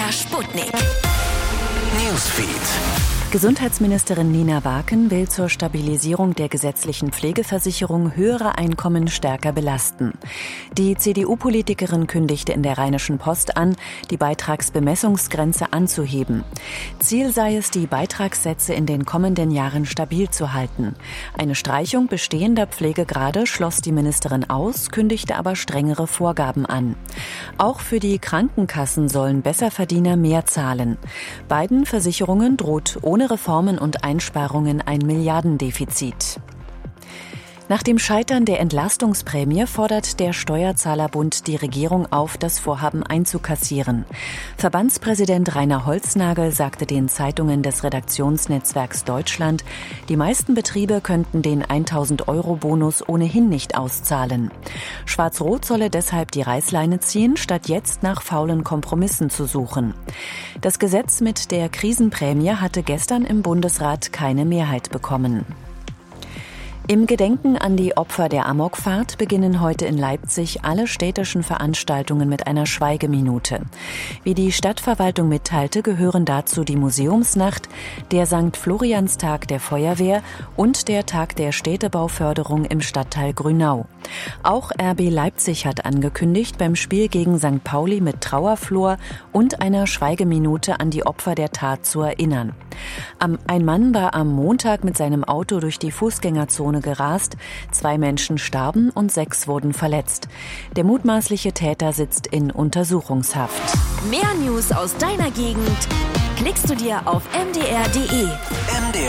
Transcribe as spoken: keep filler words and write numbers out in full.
Sputnik Newsfeed. Gesundheitsministerin Nina Waken will zur Stabilisierung der gesetzlichen Pflegeversicherung höhere Einkommen stärker belasten. Die C D U-Politikerin kündigte in der Rheinischen Post an, die Beitragsbemessungsgrenze anzuheben. Ziel sei es, die Beitragssätze in den kommenden Jahren stabil zu halten. Eine Streichung bestehender Pflegegrade schloss die Ministerin aus, kündigte aber strengere Vorgaben an. Auch für die Krankenkassen sollen Besserverdiener mehr zahlen. Beiden Versicherungen droht ohne Ohne Reformen und Einsparungen ein Milliardendefizit. Nach dem Scheitern der Entlastungsprämie fordert der Steuerzahlerbund die Regierung auf, das Vorhaben einzukassieren. Verbandspräsident Rainer Holznagel sagte den Zeitungen des Redaktionsnetzwerks Deutschland, die meisten Betriebe könnten den tausend-Euro-Bonus ohnehin nicht auszahlen. Schwarz-Rot solle deshalb die Reißleine ziehen, statt jetzt nach faulen Kompromissen zu suchen. Das Gesetz mit der Krisenprämie hatte gestern im Bundesrat keine Mehrheit bekommen. Im Gedenken an die Opfer der Amokfahrt beginnen heute in Leipzig alle städtischen Veranstaltungen mit einer Schweigeminute. Wie die Stadtverwaltung mitteilte, gehören dazu die Museumsnacht, der Sankt Florianstag der Feuerwehr und der Tag der Städtebauförderung im Stadtteil Grünau. Auch R B Leipzig hat angekündigt, beim Spiel gegen Sankt Pauli mit Trauerflor und einer Schweigeminute an die Opfer der Tat zu erinnern. Ein Mann war am Montag mit seinem Auto durch die Fußgängerzone gerast. Zwei Menschen starben und sechs wurden verletzt. Der mutmaßliche Täter sitzt in Untersuchungshaft. Mehr News aus deiner Gegend klickst du dir auf m d r punkt d e. M D